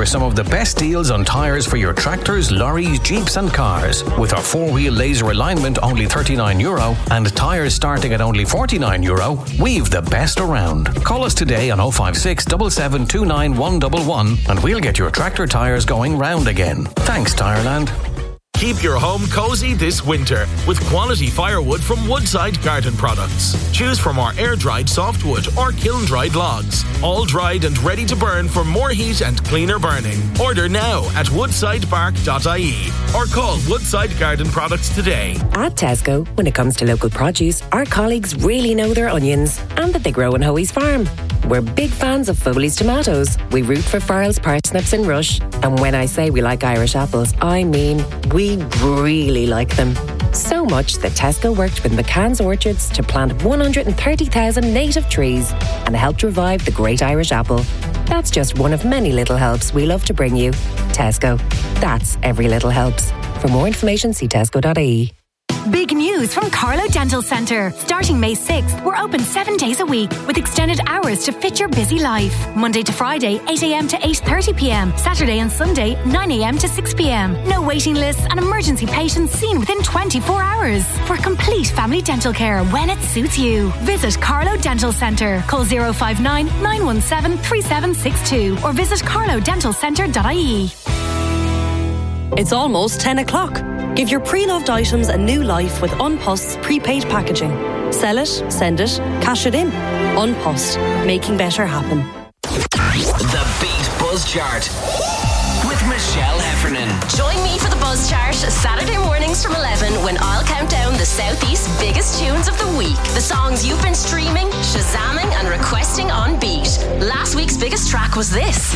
some of the best deals on tyres for your tractors, lorries, jeeps and cars. With our 4-wheel laser alignment only €39 and tyres starting at only €49, we've the best around. Call us today on 056 7729 111 and we'll get your tractor tyres going round again. Thanks, Tyreland. Keep your home cosy this winter with quality firewood from Woodside Garden Products. Choose from our air-dried softwood or kiln-dried logs, all dried and ready to burn for more heat and cleaner burning. Order now at woodsidebark.ie or call Woodside Garden Products today. At Tesco, when it comes to local produce, our colleagues really know their onions and that they grow on Hoey's farm. We're big fans of Foley's tomatoes. We root for Farrell's parsnips and Rush. And when I say we like Irish apples, I mean we really like them. So much that Tesco worked with McCann's Orchards to plant 130,000 native trees and helped revive the great Irish apple. That's just one of many little helps we love to bring you. Tesco. That's every little helps. For more information, see tesco.ie. Big news from Carlo Dental Centre. Starting May 6th, we're open 7 days a week with extended hours to fit your busy life. Monday to Friday, 8 a.m. to 8:30 p.m. Saturday and Sunday, 9 a.m. to 6 p.m. No waiting lists and emergency patients seen within 24 hours. For complete family dental care when it suits you. Visit Carlo Dental Centre. Call 059 917 3762 or visit carlodentalcentre.ie. It's almost 10 o'clock. Give your pre-loved items a new life with Unpost's prepaid packaging. Sell it, send it, cash it in. Unpost, making better happen. The Beat Buzz Chart with Michelle Heffernan. Join me for the Buzz Chart Saturday mornings from 11 when I'll count down the Southeast's biggest tunes of the week. The songs you've been streaming, shazamming and requesting on Beat. Last week's biggest track was this.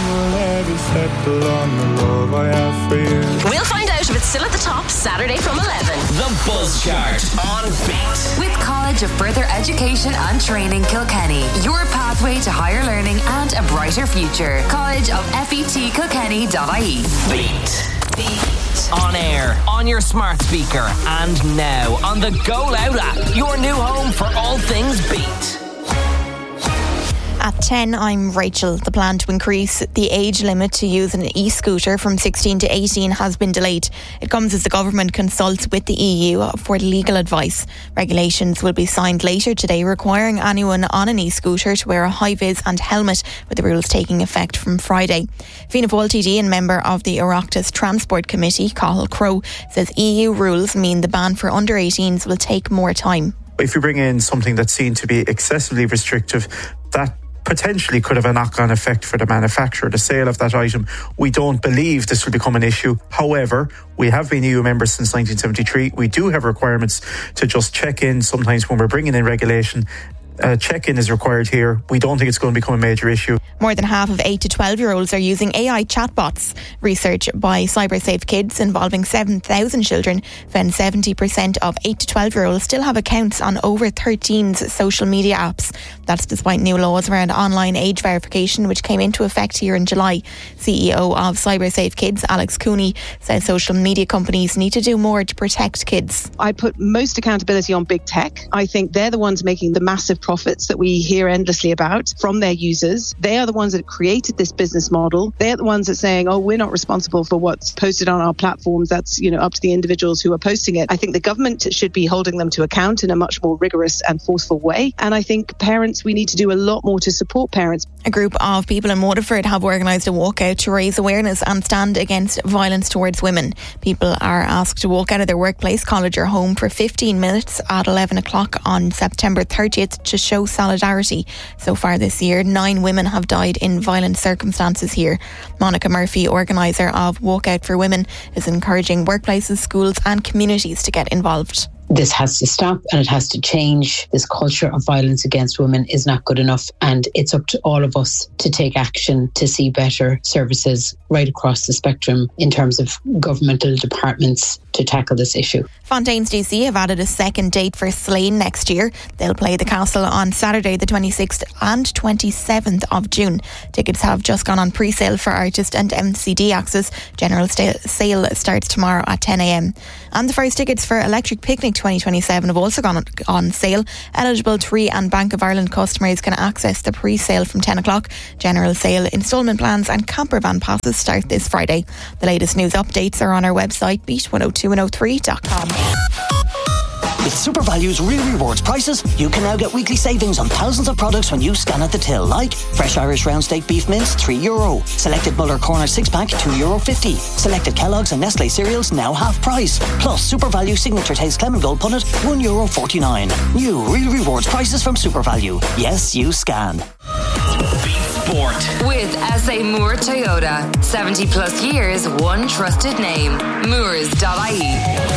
We'll find out if it's still at the top Saturday from 11. The Buzz Chart on Beat. With College of Further Education and Training Kilkenny, your pathway to higher learning and a brighter future. College of FETKilkenny.ie. Beat. On air, on your smart speaker, and now on the Go Loud app. Your new home for all things Beat. At 10, I'm Rachel. The plan to increase the age limit to use an e-scooter from 16 to 18 has been delayed. It comes as the government consults with the EU for legal advice. Regulations will be signed later today requiring anyone on an e-scooter to wear a high-vis and helmet, with the rules taking effect from Friday. Fianna Fáil TD and member of the Oireachtas Transport Committee, Cathal Crowe, says EU rules mean the ban for under 18s will take more time. If you bring in something that's seen to be excessively restrictive, that potentially could have a knock-on effect for the manufacturer, the sale of that item. We don't believe this will become an issue. However, we have been EU members since 1973. We do have requirements to just check in sometimes when we're bringing in regulation. Check-in is required here. We don't think it's going to become a major issue. More than half of 8 to 12-year-olds are using AI chatbots. Research by CyberSafe Kids involving 7,000 children found 70% of 8 to 12-year-olds still have accounts on over 13's social media apps. That's despite new laws around online age verification, which came into effect here in July. CEO of CyberSafe Kids, Alex Cooney, says social media companies need to do more to protect kids. I put most accountability on big tech. I think they're the ones making the massive profits that we hear endlessly about from their users. They are the ones that created this business model. They're the ones that are saying, oh, we're not responsible for what's posted on our platforms. That's, up to the individuals who are posting it. I think the government should be holding them to account in a much more rigorous and forceful way. And I think parents, we need to do a lot more to support parents. A group of people in Waterford have organised a walkout to raise awareness and stand against violence towards women. People are asked to walk out of their workplace, college or home for 15 minutes at 11 o'clock on September 30th to show solidarity. So far this year, 9 women have died in violent circumstances here. Monica Murphy, organiser of Walkout for Women, is encouraging workplaces, schools and communities to get involved. This has to stop and it has to change. This culture of violence against women is not good enough, and it's up to all of us to take action to see better services right across the spectrum in terms of governmental departments to tackle this issue. Fontaines DC have added a second date for Slane next year. They'll play the Castle on Saturday the 26th and 27th of June. Tickets have just gone on pre-sale for artist and MCD access. General sale starts tomorrow at 10 a.m. And the first tickets for Electric Picnic 2027 have also gone on sale. Eligible 3 and Bank of Ireland customers can access the pre-sale from 10 o'clock. General sale, instalment plans and camper van passes start this Friday. The latest news updates are on our website, beat102103.com. With SuperValue's Real Rewards prices, you can now get weekly savings on thousands of products when you scan at the till, like fresh Irish round steak beef mince, €3. Selected Muller Corner 6-pack, €2.50. Selected Kellogg's and Nestle cereals, now half price. Plus, SuperValue Signature Taste Clement Gold Punnet, €1.49. New Real Rewards prices from SuperValue. Yes, you scan. Beat Sport. With SA Moore Toyota. 70 plus years, one trusted name. Moores.ie.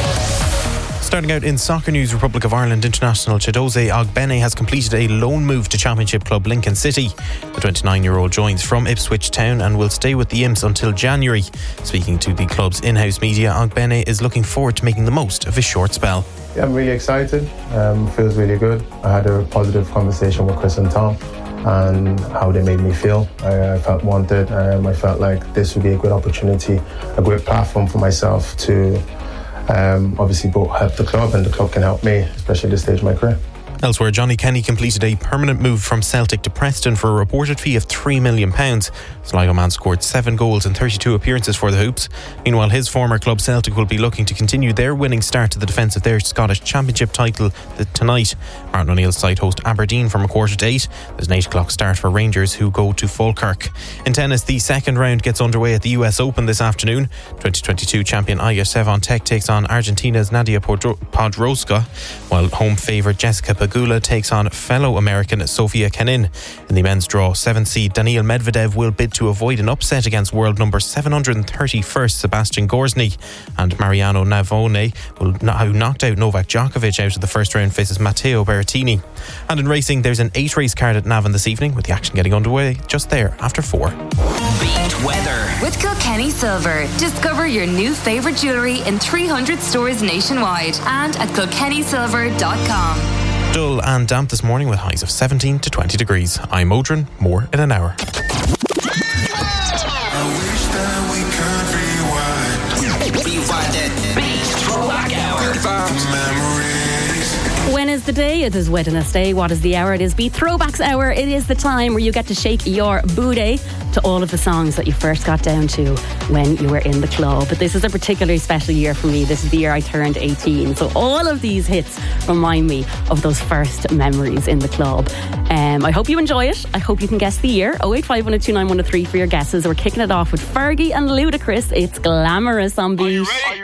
Starting out in soccer news, Republic of Ireland international Chidozie Ogbene has completed a loan move to Championship club Lincoln City. The 29-year-old joins from Ipswich Town and will stay with the Imps until January. Speaking to the club's in-house media, Ogbene is looking forward to making the most of his short spell. Yeah, I'm really excited. Feels really good. I had a positive conversation with Chris and Tom and how they made me feel. I felt wanted. I felt like this would be a good opportunity, a great platform for myself to obviously both help the club and the club can help me, especially at this stage of my career. Elsewhere, Johnny Kenny completed a permanent move from Celtic to Preston for a reported fee of £3 million. Sligo man scored 7 goals in 32 appearances for the Hoops. Meanwhile, his former club Celtic will be looking to continue their winning start to the defence of their Scottish Championship title tonight. Martin O'Neill's side host Aberdeen from 8:15. There's an 8 o'clock start for Rangers, who go to Falkirk. In tennis, the second round gets underway at the US Open this afternoon. 2022 champion Iga Swiatek takes on Argentina's Nadia Podoroska, while home favourite Jessica Pegula takes on fellow American Sofia Kenin. In the men's draw, 7th seed Daniil Medvedev will bid to avoid an upset against world number 731st Sebastian Gorzny, and Mariano Navone, who knocked out Novak Djokovic out of the first round, faces Matteo Berrettini. And in racing, there's an 8-race card at Navan this evening, with the action getting underway just there after 4. Beat weather. With Kilkenny Silver. Discover your new favourite jewellery in 300 stores nationwide and at kilkennysilver.com. Dull and damp this morning with highs of 17 to 20 degrees. I'm Modron, more in an hour. When is the day? It is Wednesday. What is the hour? It is Beat Throwbacks Hour. It is the time where you get to shake your booty to all of the songs that you first got down to when you were in the club. But this is a particularly special year for me. This is the year I turned 18. So all of these hits remind me of those first memories in the club. I hope you enjoy it. I hope you can guess the year. 085129103 for your guesses. We're kicking it off with Fergie and Ludacris. It's Glamorous on Beat.